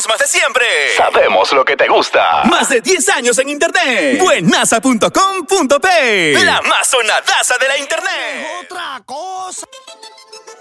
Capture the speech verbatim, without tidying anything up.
mismas de siempre. Sabemos lo que te gusta. Más de diez años en internet. Buenaza punto com punto pe. La más sonadaza de la internet. Otra cosa.